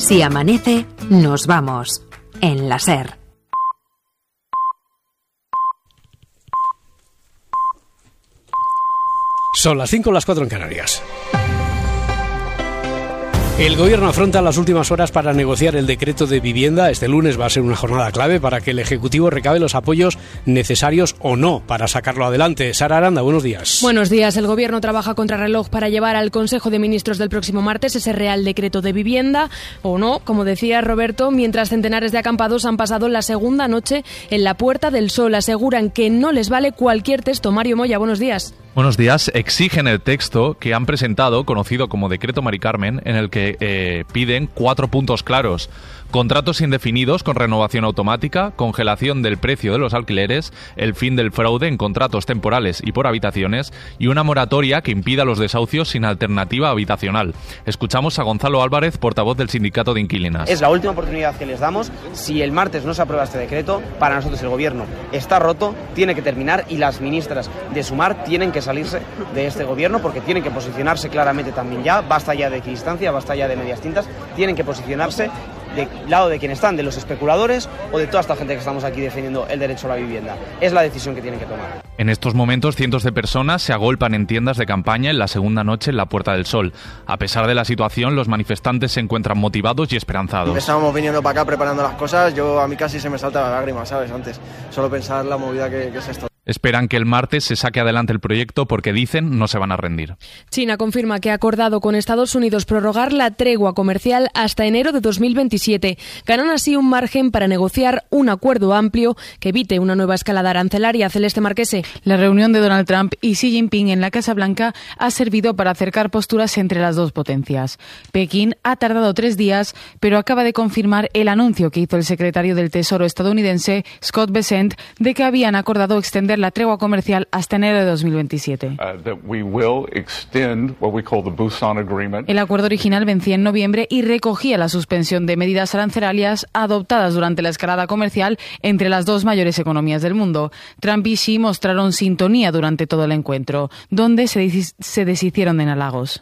Si amanece, nos vamos. En la SER. Son las 5, las 4 en Canarias. El Gobierno afronta las últimas horas para negociar el decreto de vivienda. Este lunes va a ser una jornada clave para que el Ejecutivo recabe los apoyos necesarios o no para sacarlo adelante. Sara Aranda, buenos días. Buenos días. El Gobierno trabaja contrarreloj para llevar al Consejo de Ministros del próximo martes ese Real Decreto de Vivienda o no, como decía Roberto, mientras centenares de acampados han pasado la segunda noche en la Puerta del Sol. Aseguran que no les vale cualquier texto. Mario Moya, buenos días. Buenos días. Exigen el texto que han presentado, conocido como Decreto Mari Carmen, en el que piden 4 puntos claros: contratos indefinidos con renovación automática, congelación del precio de los alquileres, el fin del fraude en contratos temporales y por habitaciones y una moratoria que impida los desahucios sin alternativa habitacional. Escuchamos a Gonzalo Álvarez, portavoz del Sindicato de Inquilinas. Es la última oportunidad que les damos. Si el martes no se aprueba este decreto, para nosotros el Gobierno está roto, tiene que terminar y las ministras de Sumar tienen que salirse de este Gobierno porque tienen que posicionarse claramente también ya. Basta ya de equidistancia, basta ya de medias tintas. Tienen que posicionarse del lado de quienes están, de los especuladores o de toda esta gente que estamos aquí defendiendo el derecho a la vivienda. Es la decisión que tienen que tomar. En estos momentos, cientos de personas se agolpan en tiendas de campaña en la segunda noche en la Puerta del Sol. A pesar de la situación, los manifestantes se encuentran motivados y esperanzados. Estábamos viniendo para acá preparando las cosas. A mí casi se me salta la lágrima, ¿sabes? Antes, solo pensar la movida que es esto. Esperan que el martes se saque adelante el proyecto porque dicen no se van a rendir. China confirma que ha acordado con Estados Unidos prorrogar la tregua comercial hasta enero de 2027. Ganan así un margen para negociar un acuerdo amplio que evite una nueva escalada arancelaria. Celeste Marquese. La reunión de Donald Trump y Xi Jinping en la Casa Blanca ha servido para acercar posturas entre las dos potencias. Pekín ha tardado 3 días, pero acaba de confirmar el anuncio que hizo el secretario del Tesoro estadounidense, Scott Bessent, de que habían acordado extender la tregua comercial hasta enero de 2027. El acuerdo original vencía en noviembre y recogía la suspensión de medidas arancelarias adoptadas durante la escalada comercial entre las dos mayores economías del mundo. Trump y Xi mostraron sintonía durante todo el encuentro, donde se deshicieron en halagos.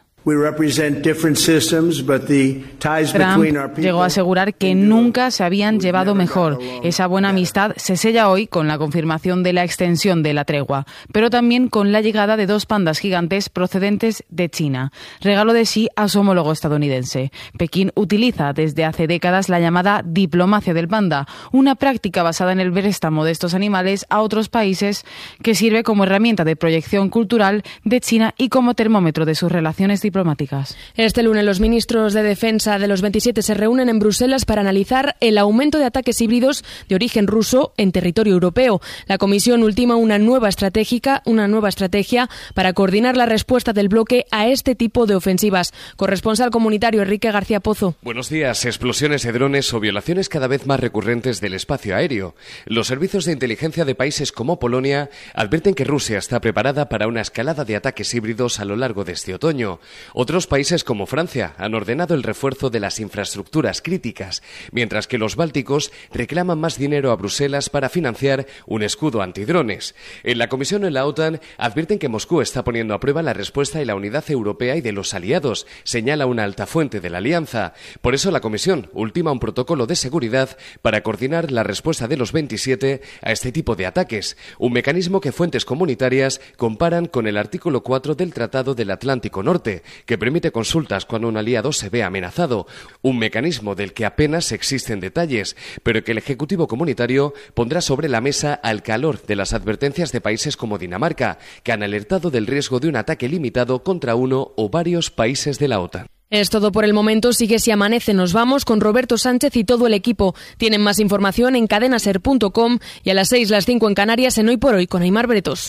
Trump llegó a asegurar que nunca se habían llevado mejor. Esa buena amistad se sella hoy con la confirmación de la extensión de la tregua, pero también con la llegada de 2 pandas gigantes procedentes de China, regalo de Xi a su homólogo estadounidense. Pekín utiliza desde hace décadas la llamada diplomacia del panda, una práctica basada en el préstamo de estos animales a otros países que sirve como herramienta de proyección cultural de China y como termómetro de sus relaciones diplomáticas. Este lunes los ministros de Defensa de los 27 se reúnen en Bruselas para analizar el aumento de ataques híbridos de origen ruso en territorio europeo. La Comisión ultima una nueva estrategia para coordinar la respuesta del bloque a este tipo de ofensivas. Corresponsal comunitario Enrique García Pozo. Buenos días. Explosiones de drones o violaciones cada vez más recurrentes del espacio aéreo. Los servicios de inteligencia de países como Polonia advierten que Rusia está preparada para una escalada de ataques híbridos a lo largo de este otoño. Otros países como Francia han ordenado el refuerzo de las infraestructuras críticas, mientras que los bálticos reclaman más dinero a Bruselas para financiar un escudo antidrones. En la Comisión y en la OTAN advierten que Moscú está poniendo a prueba la respuesta y la unidad europea y de los aliados, señala una alta fuente de la alianza. Por eso la Comisión ultima un protocolo de seguridad para coordinar la respuesta de los 27 a este tipo de ataques, un mecanismo que fuentes comunitarias comparan con el artículo 4 del Tratado del Atlántico Norte, que permite consultas cuando un aliado se ve amenazado, un mecanismo del que apenas existen detalles, pero que el Ejecutivo comunitario pondrá sobre la mesa al calor de las advertencias de países como Dinamarca, que han alertado del riesgo de un ataque limitado contra uno o varios países de la OTAN. Es todo por el momento. Sigue Si Amanece. Nos vamos con Roberto Sánchez y todo el equipo. Tienen más información en cadenaser.com y a las 6, las 5 en Canarias en Hoy por Hoy con Aimar Bretos.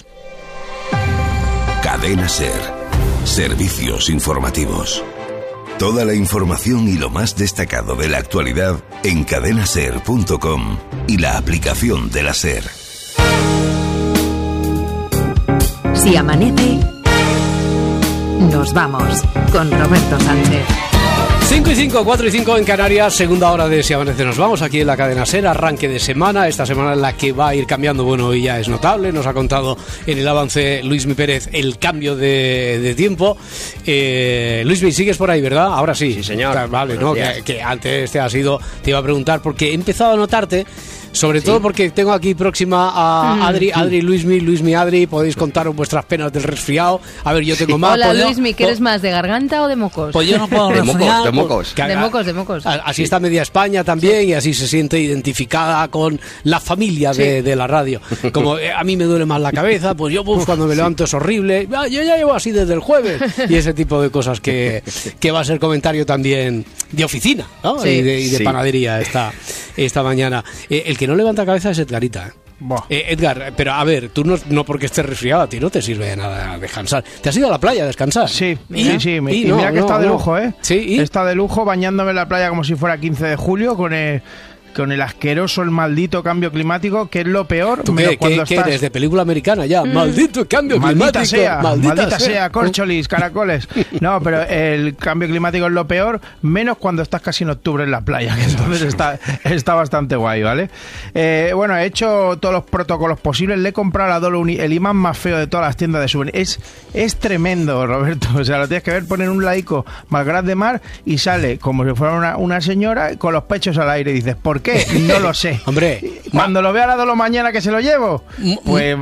Cadena Ser. Servicios informativos. Toda la información y lo más destacado de la actualidad en cadenaser.com y la aplicación de la SER. Si amanece, nos vamos con Roberto Sánchez. 5:05, 4:05 en Canarias, segunda hora de Si Amanece Nos Vamos, aquí en la cadena SER, arranque de semana, esta semana en la que va a ir cambiando, bueno, y ya es notable, nos ha contado en el avance Luismi Pérez el cambio de tiempo. Luismi, sigues por ahí, ¿verdad? Ahora sí. Sí, señor. Vale, no, que antes te iba a preguntar, porque he empezado a notarte, sobre todo porque tengo aquí próxima a Adri, Luismi, Adri, podéis contaros vuestras penas del resfriado. A ver, yo tengo más. Hola, Luismi, ¿que eres más de garganta o de mocos? Pues yo no puedo de mocos. De mocos. Así está media España también, y así se siente identificada con la familia de la radio. Como a mí me duele más la cabeza, pues yo cuando me levanto es horrible. Yo ya llevo así desde el jueves. Y ese tipo de cosas que va a ser comentario también de oficina, ¿no? Sí. Y de panadería esta mañana. El que no levanta cabeza es Edgarita. Edgar, pero a ver, tú no porque estés resfriado, a ti no te sirve de nada descansar. ¿Te has ido a la playa a descansar? Sí. Y mira que está de lujo, ¿eh? Sí. Está de lujo bañándome en la playa como si fuera 15 de julio con el asqueroso, el maldito cambio climático, que es lo peor. ¿Tú qué eres? ¿De película americana ya? ¡Maldito cambio maldita climático! ¡Maldita sea, córcholis, caracoles! No, pero el cambio climático es lo peor, menos cuando estás casi en octubre en la playa, que entonces está bastante guay, ¿vale? Bueno, he hecho todos los protocolos posibles, le he comprado a Dolo el imán más feo de todas las tiendas de souvenirs. Es tremendo, Roberto, o sea, lo tienes que ver, poner un laico Malgrat de Mar y sale como si fuera una señora con los pechos al aire y dices, ¿por qué? No lo sé. Hombre, cuando lo vea a las 2 de la mañana que se lo llevo, pues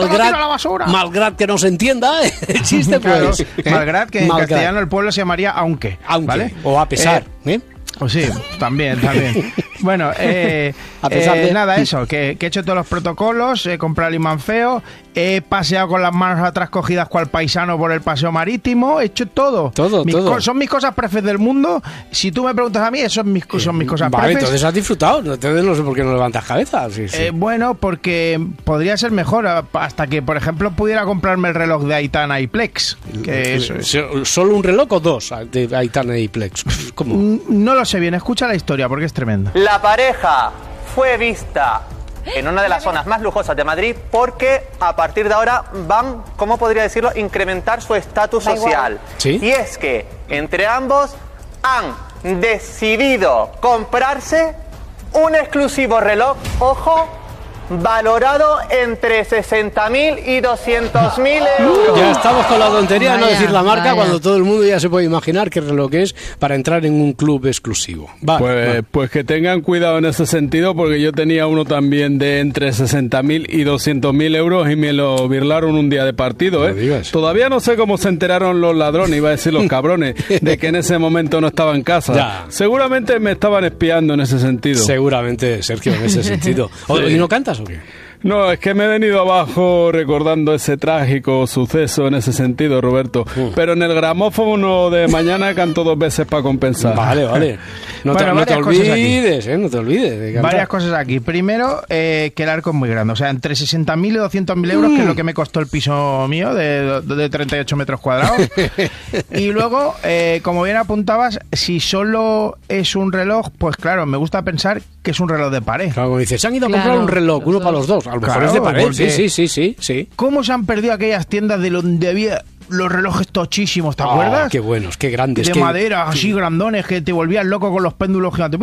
Malgrat que no se entienda el chiste, pues. Claro, Malgrat que en castellano el pueblo se llamaría aunque, ¿vale? O a pesar, Pues sí, también. Bueno, a pesar de nada, eso, que he hecho todos los protocolos, he comprado el imán feo, he paseado con las manos atrás cogidas cual paisano por el paseo marítimo, he hecho todo. Son mis cosas prefes del mundo. Si tú me preguntas a mí, son mis cosas prefes. Vale, entonces has disfrutado, entonces no sé por qué no levantas cabeza. Sí. Bueno, porque podría ser mejor, hasta que, por ejemplo, pudiera comprarme el reloj de Aitana y Plex. ¿Solo un reloj o dos de Aitana y Plex? ¿Cómo? No lo sé bien, escucha la historia porque es tremenda. La pareja fue vista en una de las zonas más lujosas de Madrid porque a partir de ahora van, ¿cómo podría decirlo?, incrementar su estatus social. ¿Sí? Y es que entre ambos han decidido comprarse un exclusivo reloj, ojo, valorado entre 60.000 y 200.000 euros. Ya estamos con la tontería de no decir la marca cuando todo el mundo ya se puede imaginar qué reloj es para entrar en un club exclusivo. Pues que tengan cuidado en ese sentido, porque yo tenía uno también de entre 60.000 y 200.000 euros y me lo birlaron un día de partido, ¿eh? Todavía no sé cómo se enteraron los ladrones, iba a decir los cabrones, de que en ese momento no estaba en casa. Ya. Seguramente me estaban espiando en ese sentido. Seguramente, Sergio, en ese sentido. ¿Y no cantas o qué? No, es que me he venido abajo recordando ese trágico suceso en ese sentido, Roberto. Pero en el gramófono de mañana canto 2 veces para compensar. Vale. No te olvides de cantar. Varias cosas aquí. Primero, que el arco es muy grande. O sea, entre 60.000 y 200.000 euros, que es lo que me costó el piso mío, de 38 metros cuadrados. Y luego, como bien apuntabas, si solo es un reloj, pues claro, me gusta pensar que es un reloj de pared. Claro, como dices, se han ido a comprar un reloj, uno para los dos. A lo mejor es de pared. Sí. ¿Cómo se han perdido aquellas tiendas de donde había los relojes tochísimos, ¿te acuerdas? Qué buenos, qué grandes. De madera, así grandones, que te volvías loco con los péndulos gigantes.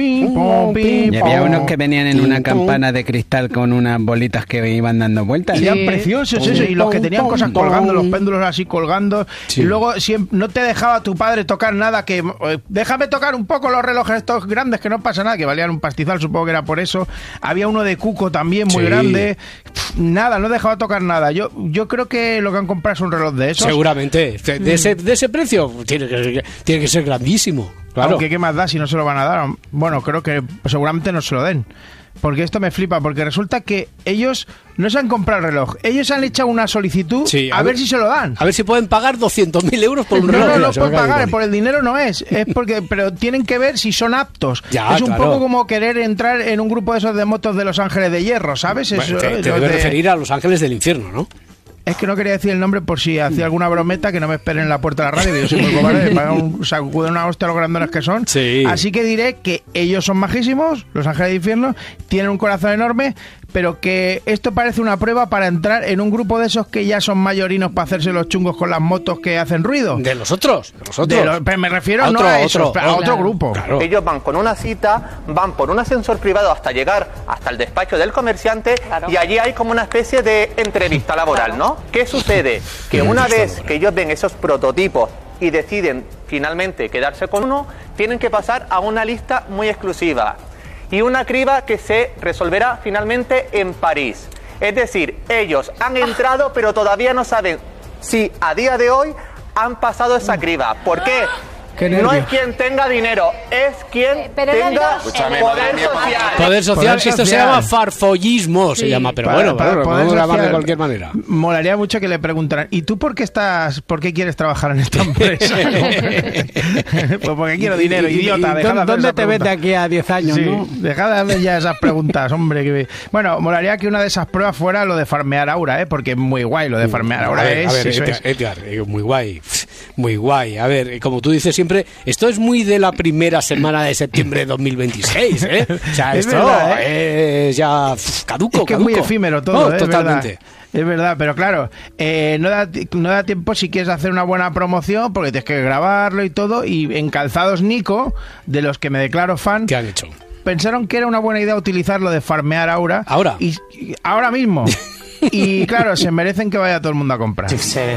Y había unos que venían en una campana de cristal con unas bolitas que iban dando vueltas. Eran preciosos eso, y los que tenían cosas colgando, los péndulos así colgando. Sí. Y luego siempre, no te dejaba tu padre tocar nada, que déjame tocar un poco los relojes estos grandes, que no pasa nada, que valían un pastizal, supongo que era por eso. Había uno de Cuco también, muy grande. Nada, no dejaba tocar nada. Yo creo que lo que han comprado es un reloj de esos. Seguramente. De ese precio tiene que ser grandísimo. Claro. Aunque qué más da si no se lo van a dar. Bueno, creo que seguramente no se lo den. Porque esto me flipa, porque resulta que ellos no se han comprado el reloj. Ellos han echado una solicitud a ver si se lo dan. A ver si pueden pagar 200.000 euros por un reloj. No pueden pagar, por el dinero no es porque, pero tienen que ver si son aptos. Es un poco como querer entrar en un grupo de esos de motos de Los Ángeles de Hierro, ¿sabes? Bueno, te debes referir a Los Ángeles del Infierno, ¿no? Es que no quería decir el nombre por si hacía alguna brometa, que no me esperen en la puerta de la radio, que yo soy muy cobarde, me sacuden una hostia a los grandones que son. Sí. Así que diré que ellos son majísimos, Los Ángeles del Infierno, tienen un corazón enorme, pero que esto parece una prueba para entrar en un grupo de esos que ya son mayorinos para hacerse los chungos con las motos que hacen ruido. De los otros. Pero me refiero a otro grupo. Claro. Ellos van con una cita, van por un ascensor privado hasta llegar hasta el despacho del comerciante, y allí hay como una especie de entrevista laboral, ¿no? ¿Qué sucede? Que una vez que ellos ven esos prototipos y deciden finalmente quedarse con uno, tienen que pasar a una lista muy exclusiva y una criba que se resolverá finalmente en París. Es decir, ellos han entrado pero todavía no saben si a día de hoy han pasado esa criba. ¿Por qué? No es quien tenga dinero, es quien tenga poder social. Poder social, esto se llama farfollismo, se llama, pero podemos llamarlo de cualquier manera. Molaría mucho que le preguntaran, ¿y tú por qué quieres trabajar en esta empresa? Pues porque quiero dinero, idiota. ¿Dónde te ves de aquí a 10 años? Sí, ¿no? Dejad de hacer ya esas preguntas, hombre. Bueno, molaría que una de esas pruebas fuera lo de farmear aura, porque es muy guay lo de farmear aura. Edgar, muy guay, muy guay. A ver, como tú dices siempre, esto es muy de la primera semana de septiembre de 2026, ¿eh? O sea, es esto verdad, es ya caduco. Es que es muy efímero todo, totalmente. Es verdad, pero claro, no da tiempo si quieres hacer una buena promoción, porque tienes que grabarlo y todo, y en Calzados Nico, de los que me declaro fan... ¿Qué han hecho? Pensaron que era una buena idea utilizar lo de farmear aura. ¿Ahora? Y ahora mismo. Y claro, se merecen que vaya todo el mundo a comprar.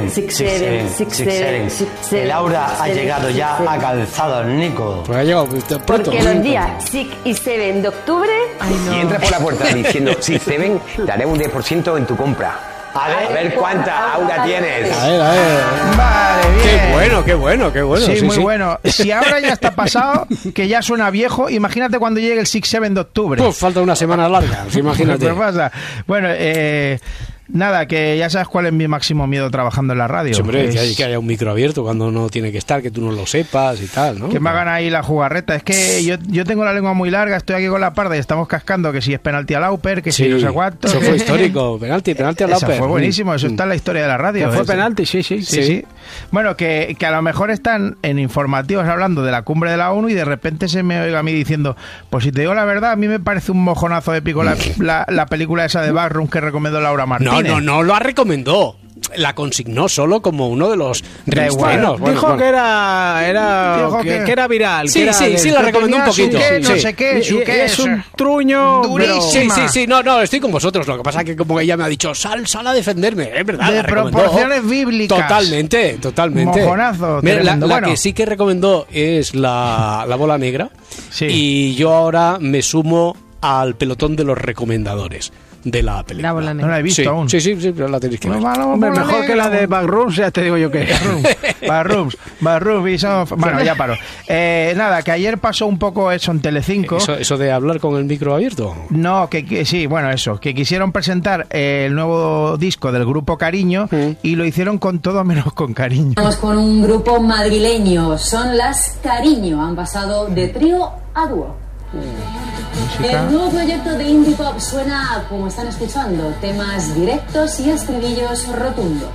6-7. El aura ha llegado ya a Calzados Nico. Pues ha llegado pronto. Porque los días 6 y 7 de octubre... Si entras por la puerta diciendo 6-7, te haré un 10% en tu compra. A ver cuánta aura tienes. A ver. Vale, bien. Qué bueno. Sí, muy bueno. Si ahora ya está pasado, que ya suena viejo, imagínate cuando llegue el 6-7 de octubre. Pues falta una semana larga, imagínate. ¿Qué pasa? Bueno, nada, que ya sabes cuál es mi máximo miedo trabajando en la radio. Sí, hombre, que haya un micro abierto cuando no tiene que estar, que tú no lo sepas y tal, ¿no? Que me hagan ahí la jugarreta. Es que yo tengo la lengua muy larga, estoy aquí con la parda y estamos cascando que si es penalti a Lauper, que si no sé cuánto. Eso fue histórico, penalti a Lauper. Eso fue buenísimo, eso está en la historia de la radio. Fue penalti, sí. Bueno, que a lo mejor están en informativos hablando de la cumbre de la ONU y de repente se me oiga a mí diciendo, pues si te digo la verdad, a mí me parece un mojonazo épico la película esa de Backroom que recomendó Laura Martínez. No lo recomendó. La consignó solo como uno de los reestrenos. Dijo que era viral. Sí, la recomendó un poquito. No sé qué, es un truño durísimo. Sí, no, estoy con vosotros. Lo que pasa es que como ella me ha dicho, sal a defenderme. Es verdad, de proporciones bíblicas. Totalmente. Mojonazo. Mira, la que sí que recomendó es la bola negra. Sí. Y yo ahora me sumo al pelotón de los recomendadores de la película. No la he visto aún. Sí, pero la tenéis que ver. Hombre, mejor que la de Backrooms, ya te digo yo que Backrooms. Bueno, ya paro. Nada, que ayer pasó un poco eso en Telecinco. ¿Eso de hablar con el micro abierto? No, que sí, bueno, eso. Que quisieron presentar el nuevo disco del grupo Cariño y lo hicieron con todo menos con cariño. Estamos con un grupo madrileño. Son las Cariño. Han pasado de trío a dúo. El nuevo proyecto de indie pop suena como están escuchando, temas directos y estribillos rotundos.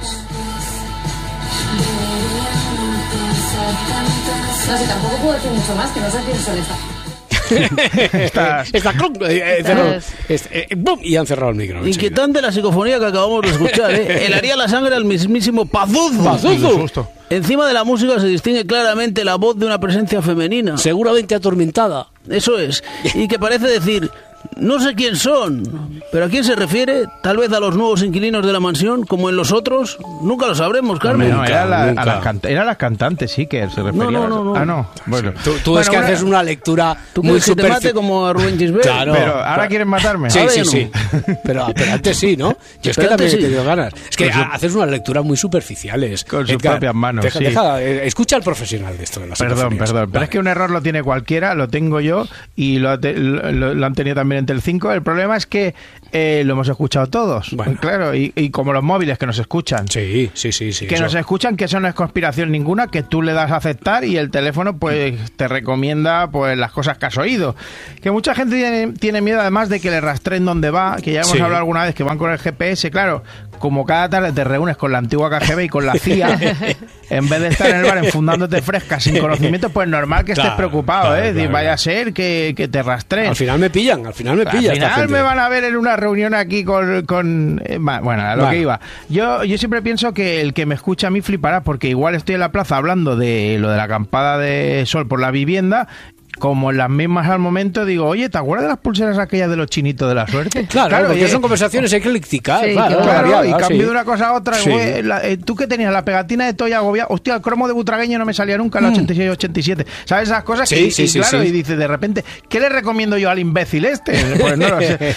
No sé, tampoco puedo decir mucho más, que no sé quién son y han cerrado el micro. Inquietante la psicofonía que acabamos de escuchar, helaría la sangre al mismísimo Pazuzu. Encima de la música se distingue claramente la voz de una presencia femenina. Seguramente atormentada. Eso es. Y que parece decir, no sé quién son, pero ¿a quién se refiere? Tal vez a los nuevos inquilinos de la mansión, como en los otros. Nunca lo sabremos, Carmen. No, era las cantantes, sí, que se refería. No. Ah, no. Bueno, tú es que haces una lectura muy superficial. ¿Te mate como a Rubén Gisbert? Claro. Pero ahora quieren matarme. Sí. Pero antes sí, ¿no? Yo es que también he tenido ganas. Es que haces unas lecturas muy superficiales. Con sus propias manos, escucha al profesional de esto de las Perdón. Vale. Pero es que un error lo tiene cualquiera, lo tengo yo y lo han tenido también en Telecinco. El problema es que lo hemos escuchado todos, bueno. Claro, y como los móviles que nos escuchan. Sí. Que nos escuchan, que eso no es conspiración ninguna, que tú le das a aceptar y el teléfono pues te recomienda pues las cosas que has oído. Que mucha gente tiene miedo además de que le rastreen dónde va, que ya hemos hablado alguna vez que van con el GPS, claro. Como cada tarde te reúnes con la antigua KGB y con la CIA, en vez de estar en el bar enfundándote fresca sin conocimiento, pues normal que estés preocupado, Vaya a ser que te rastreen. Al final me pillan. Al final me van a ver en una reunión aquí con bueno, a lo que iba. Yo siempre pienso que el que me escucha a mí flipará, porque igual estoy en la plaza hablando de lo de la acampada de sol por la vivienda, como en las mismas al momento digo, oye, ¿te acuerdas de las pulseras aquellas de los chinitos de la suerte? Claro, porque son conversaciones eclécticas. Sí, claro, y cambio de una cosa a otra. Sí. Tú que tenías la pegatina de Toya agobiada, hostia, el cromo de Butragueño no me salía nunca en la 86-87. ¿Sabes esas cosas? Y claro, y dices de repente, ¿qué le recomiendo yo al imbécil este? Pues no lo sé.